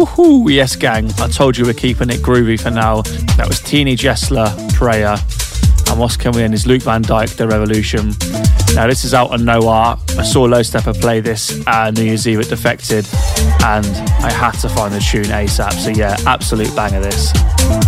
Woohoo! Yes, gang. I told you we're keeping it groovy for now. That was Teeny Jessler, Prayer, and What's Coming In is Luke Van Dyke, The Revolution. Now, this is out on Noir. I saw Low Stepper play this New Year's Eve at Defected, and I had to find the tune ASAP. So yeah, absolute banger this.